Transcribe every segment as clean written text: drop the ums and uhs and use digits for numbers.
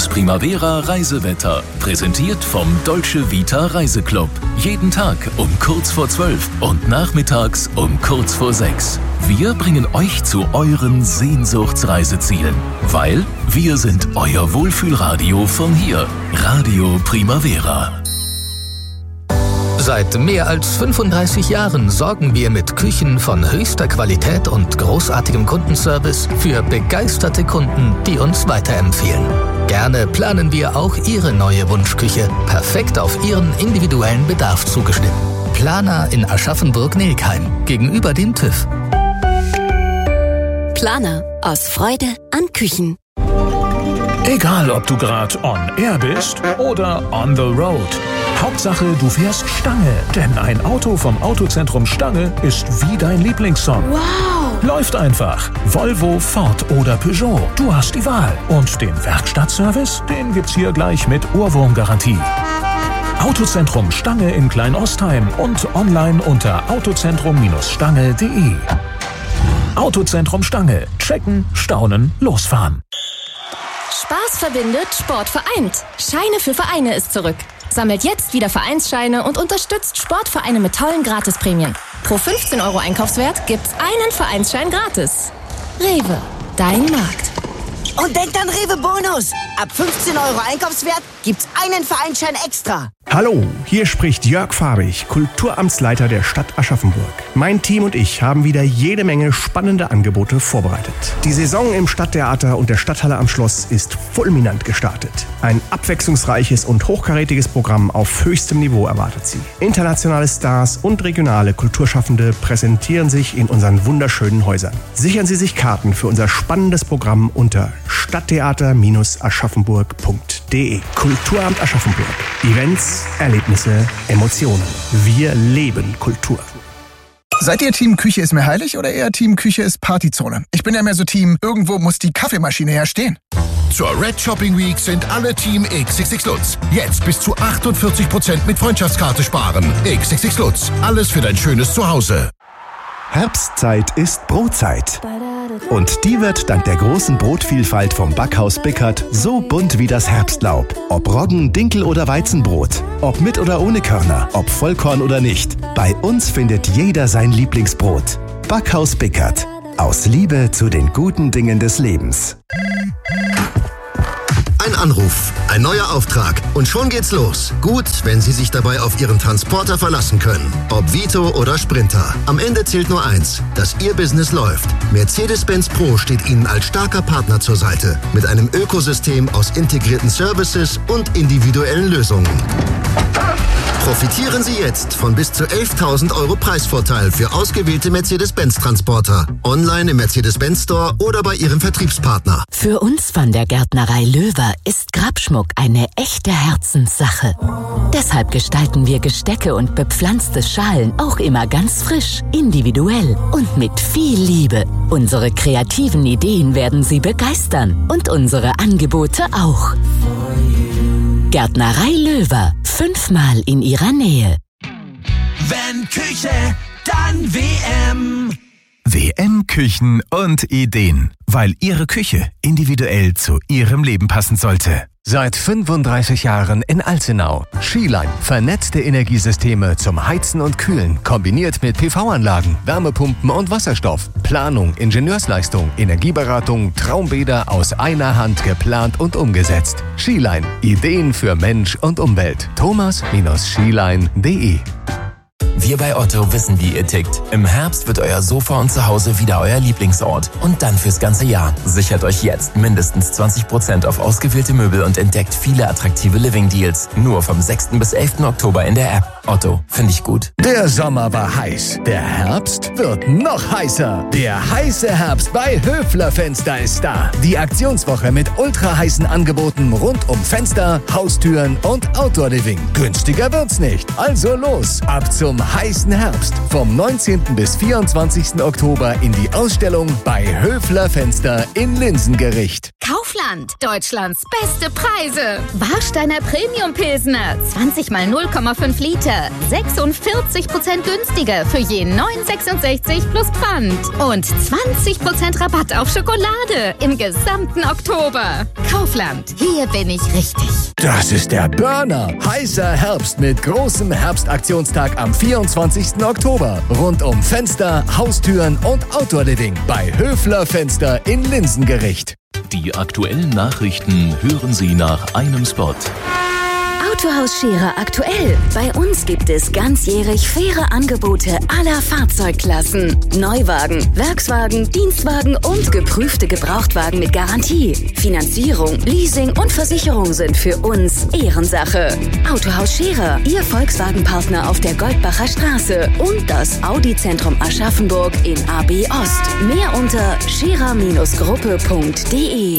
Das Primavera Reisewetter, präsentiert vom Dolce Vita Reiseclub. Jeden Tag um kurz vor 12 und nachmittags um kurz vor 6. Wir bringen euch zu euren Sehnsuchtsreisezielen, weil wir sind euer Wohlfühlradio von hier. Radio Primavera. Seit mehr als 35 Jahren sorgen wir mit Küchen von höchster Qualität und großartigem Kundenservice für begeisterte Kunden, die uns weiterempfehlen. Gerne planen wir auch Ihre neue Wunschküche, perfekt auf Ihren individuellen Bedarf zugeschnitten. Planer in Aschaffenburg-Nilkheim, gegenüber dem TÜV. Planer, aus Freude an Küchen. Egal, ob du gerade on air bist oder on the road. Hauptsache, du fährst Stange, denn ein Auto vom Autozentrum Stange ist wie dein Lieblingssong. Wow! Läuft einfach. Volvo, Ford oder Peugeot. Du hast die Wahl. Und den Werkstattservice, den gibt's hier gleich mit Ohrwurmgarantie. Autozentrum Stange in Kleinostheim und online unter autozentrum-stange.de. Autozentrum Stange. Checken, staunen, losfahren. Spaß verbindet, Sport vereint. Scheine für Vereine ist zurück. Sammelt jetzt wieder Vereinsscheine und unterstützt Sportvereine mit tollen Gratisprämien. Pro 15 € Einkaufswert gibt's einen Vereinsschein gratis. Rewe, dein Markt. Und denkt an Rewe Bonus. Ab 15 € Einkaufswert gibt's einen Vereinsschein extra. Hallo, hier spricht Jörg Fabich, Kulturamtsleiter der Stadt Aschaffenburg. Mein Team und ich haben wieder jede Menge spannende Angebote vorbereitet. Die Saison im Stadttheater und der Stadthalle am Schloss ist fulminant gestartet. Ein abwechslungsreiches und hochkarätiges Programm auf höchstem Niveau erwartet Sie. Internationale Stars und regionale Kulturschaffende präsentieren sich in unseren wunderschönen Häusern. Sichern Sie sich Karten für unser spannendes Programm unter stadttheater-aschaffenburg.de. Kulturamt Aschaffenburg. Events, Erlebnisse, Emotionen. Wir leben Kultur. Seid ihr Team Küche ist mir heilig oder eher Team Küche ist Partyzone? Ich bin ja mehr so Team, irgendwo muss die Kaffeemaschine ja stehen. Zur Red Shopping Week sind alle Team XXX Lutz. Jetzt bis zu 48% mit Freundschaftskarte sparen. XXX Lutz. Alles für dein schönes Zuhause. Herbstzeit ist Brotzeit. Und die wird dank der großen Brotvielfalt vom Backhaus Bickert so bunt wie das Herbstlaub. Ob Roggen, Dinkel oder Weizenbrot. Ob mit oder ohne Körner. Ob Vollkorn oder nicht. Bei uns findet jeder sein Lieblingsbrot. Backhaus Bickert. Aus Liebe zu den guten Dingen des Lebens. Ein Anruf, ein neuer Auftrag und schon geht's los. Gut, wenn Sie sich dabei auf Ihren Transporter verlassen können. Ob Vito oder Sprinter. Am Ende zählt nur eins, dass Ihr Business läuft. Mercedes-Benz Pro steht Ihnen als starker Partner zur Seite. Mit einem Ökosystem aus integrierten Services und individuellen Lösungen. Profitieren Sie jetzt von bis zu 11.000 € Preisvorteil für ausgewählte Mercedes-Benz-Transporter. Online im Mercedes-Benz Store oder bei Ihrem Vertriebspartner. Für uns von der Gärtnerei Löwer ist Grabschmuck eine echte Herzenssache. Deshalb gestalten wir Gestecke und bepflanzte Schalen auch immer ganz frisch, individuell und mit viel Liebe. Unsere kreativen Ideen werden Sie begeistern und unsere Angebote auch. Gärtnerei Löwer, 5-mal in Ihrer Nähe. Wenn Küche, dann WM. WM Küchen und Ideen, weil Ihre Küche individuell zu Ihrem Leben passen sollte. Seit 35 Jahren in Alzenau. Skiline. Vernetzte Energiesysteme zum Heizen und Kühlen, kombiniert mit PV-Anlagen, Wärmepumpen und Wasserstoff. Planung, Ingenieursleistung, Energieberatung, Traumbäder aus einer Hand geplant und umgesetzt. Skiline. Ideen für Mensch und Umwelt. thomas-skiline.de. Wir bei Otto wissen, wie ihr tickt. Im Herbst wird euer Sofa und Zuhause wieder euer Lieblingsort. Und dann fürs ganze Jahr. Sichert euch jetzt mindestens 20% auf ausgewählte Möbel und entdeckt viele attraktive Living-Deals. Nur vom 6. bis 11. Oktober in der App. Otto, finde ich gut. Der Sommer war heiß. Der Herbst wird noch heißer. Der heiße Herbst bei Höfler Fenster ist da. Die Aktionswoche mit ultra heißen Angeboten rund um Fenster, Haustüren und Outdoor-Living. Günstiger wird's nicht. Also los. Ab zum heißen Herbst. Vom 19. bis 24. Oktober in die Ausstellung bei Höfler Fenster in Linsengericht. Kaufland. Deutschlands beste Preise. Warsteiner Premium Pilsner. 20 mal 0,5 Liter. 46% günstiger für je 9,66 plus Pfand. Und 20% Rabatt auf Schokolade im gesamten Oktober. Kaufland. Hier bin ich richtig. Das ist der Burner. Heißer Herbst mit großem Herbstaktionstag am 24. Oktober. Rund um Fenster, Haustüren und Outdoor-Living bei Höfler Fenster in Linsengericht. Die aktuellen Nachrichten hören Sie nach einem Spot. Autohaus Scherer aktuell. Bei uns gibt es ganzjährig faire Angebote aller Fahrzeugklassen. Neuwagen, Werkswagen, Dienstwagen und geprüfte Gebrauchtwagen mit Garantie. Finanzierung, Leasing und Versicherung sind für uns Ehrensache. Autohaus Scherer, Ihr Volkswagen-Partner auf der Goldbacher Straße und das Audi-Zentrum Aschaffenburg in AB Ost. Mehr unter scherer-gruppe.de.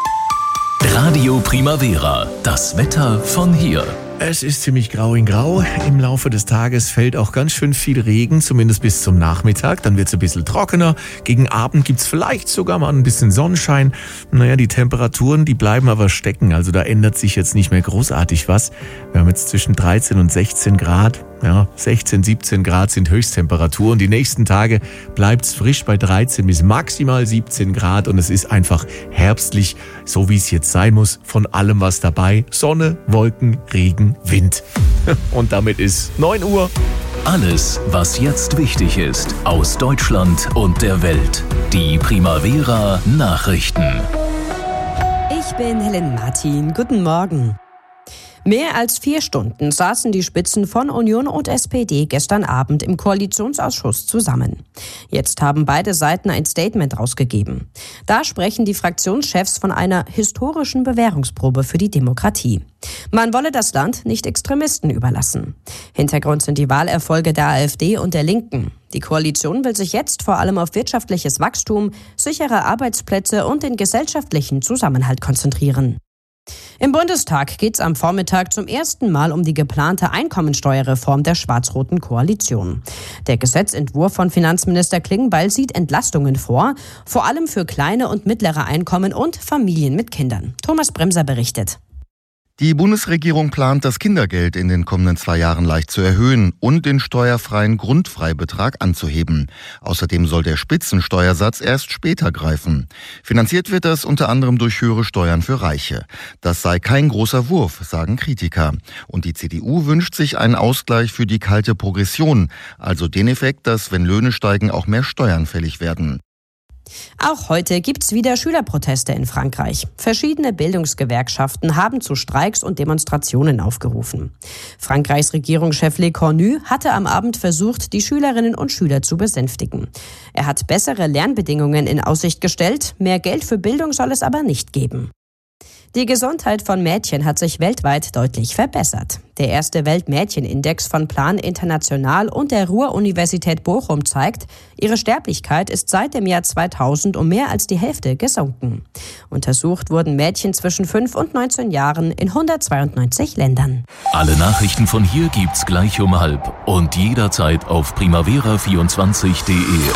Radio Primavera, das Wetter von hier. Es ist ziemlich grau in grau. Im Laufe des Tages fällt auch ganz schön viel Regen, zumindest bis zum Nachmittag. Dann wird es ein bisschen trockener. Gegen Abend gibt es vielleicht sogar mal ein bisschen Sonnenschein. Naja, die Temperaturen, die bleiben aber stecken. Also da ändert sich jetzt nicht mehr großartig was. Wir haben jetzt zwischen 13 und 16 Grad. Ja, 16, 17 Grad sind Höchsttemperaturen. Die nächsten Tage bleibt es frisch bei 13 bis maximal 17 Grad. Und es ist einfach herbstlich, so wie es jetzt sein muss. Von allem was dabei. Sonne, Wolken, Regen, Wind. Und damit ist 9 Uhr. Alles, was jetzt wichtig ist, aus Deutschland und der Welt. Die Primavera Nachrichten. Ich bin Helen Martin. Guten Morgen. Mehr als 4 Stunden saßen die Spitzen von Union und SPD gestern Abend im Koalitionsausschuss zusammen. Jetzt haben beide Seiten ein Statement rausgegeben. Da sprechen die Fraktionschefs von einer historischen Bewährungsprobe für die Demokratie. Man wolle das Land nicht Extremisten überlassen. Hintergrund sind die Wahlerfolge der AfD und der Linken. Die Koalition will sich jetzt vor allem auf wirtschaftliches Wachstum, sichere Arbeitsplätze und den gesellschaftlichen Zusammenhalt konzentrieren. Im Bundestag geht es am Vormittag zum ersten Mal um die geplante Einkommensteuerreform der schwarz-roten Koalition. Der Gesetzentwurf von Finanzminister Klingbeil sieht Entlastungen vor allem für kleine und mittlere Einkommen und Familien mit Kindern. Thomas Bremser berichtet. Die Bundesregierung plant, das Kindergeld in den kommenden 2 Jahren leicht zu erhöhen und den steuerfreien Grundfreibetrag anzuheben. Außerdem soll der Spitzensteuersatz erst später greifen. Finanziert wird das unter anderem durch höhere Steuern für Reiche. Das sei kein großer Wurf, sagen Kritiker. Und die CDU wünscht sich einen Ausgleich für die kalte Progression, also den Effekt, dass, wenn Löhne steigen, auch mehr Steuern fällig werden. Auch heute gibt's wieder Schülerproteste in Frankreich. Verschiedene Bildungsgewerkschaften haben zu Streiks und Demonstrationen aufgerufen. Frankreichs Regierungschef Le Cornu hatte am Abend versucht, die Schülerinnen und Schüler zu besänftigen. Er hat bessere Lernbedingungen in Aussicht gestellt, mehr Geld für Bildung soll es aber nicht geben. Die Gesundheit von Mädchen hat sich weltweit deutlich verbessert. Der erste Weltmädchenindex von Plan International und der Ruhr-Universität Bochum zeigt, ihre Sterblichkeit ist seit dem Jahr 2000 um mehr als die Hälfte gesunken. Untersucht wurden Mädchen zwischen 5 und 19 Jahren in 192 Ländern. Alle Nachrichten von hier gibt's gleich um 12:30 und jederzeit auf primavera24.de.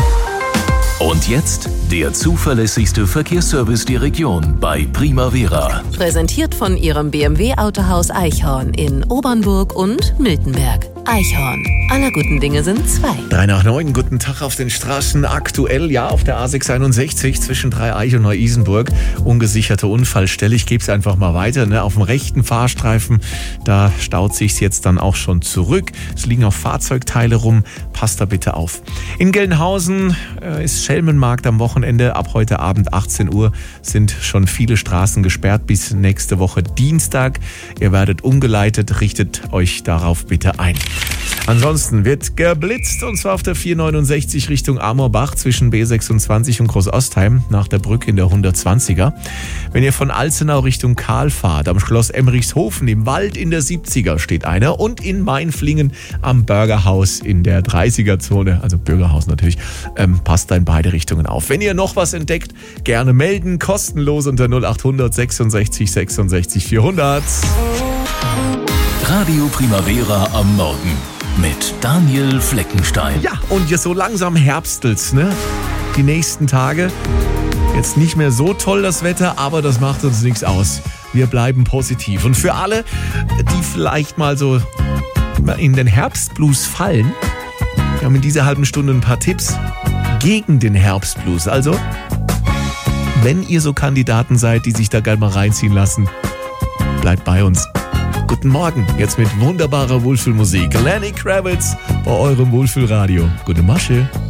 Und jetzt der zuverlässigste Verkehrsservice der Region bei Primavera. Präsentiert von Ihrem BMW-Autohaus Eichhorn in Obernburg und Miltenberg. Eichhorn. Aller guten Dinge sind 2. 3 nach 9, guten Tag auf den Straßen. Aktuell, ja, auf der A661 zwischen Dreieich und Neu-Isenburg. Ungesicherte Unfallstelle. Ich gebe es einfach mal weiter. Auf dem rechten Fahrstreifen, da staut sich's jetzt dann auch schon zurück. Es liegen auch Fahrzeugteile rum. Passt da bitte auf. In Gelnhausen ist Schelmenmarkt am Wochenende. Ab heute Abend 18 Uhr sind schon viele Straßen gesperrt bis nächste Woche Dienstag. Ihr werdet umgeleitet. Richtet euch darauf bitte ein. Ansonsten wird geblitzt, und zwar auf der 469 Richtung Amorbach zwischen B26 und Großostheim nach der Brücke in der 120er. Wenn ihr von Alzenau Richtung Kahl fahrt, am Schloss Emmerichshofen im Wald in der 70er steht einer, und in Mainflingen am Bürgerhaus in der 30er-Zone, also Bürgerhaus natürlich, passt da in beide Richtungen auf. Wenn ihr noch was entdeckt, gerne melden, kostenlos unter 0800 66 66 400. Radio Primavera am Morgen mit Daniel Fleckenstein. Ja, und jetzt so langsam herbstelt's, ne? Die nächsten Tage. Jetzt nicht mehr so toll das Wetter, aber das macht uns nichts aus. Wir bleiben positiv. Und für alle, die vielleicht mal so in den Herbstblues fallen, wir haben in dieser halben Stunde ein paar Tipps gegen den Herbstblues. Also Wenn ihr so Kandidaten seid, die sich da gerne mal reinziehen lassen, bleibt bei uns. Guten Morgen, jetzt mit wunderbarer Wohlfühlmusik. Lenny Kravitz bei eurem Wohlfühlradio. Gute Masche.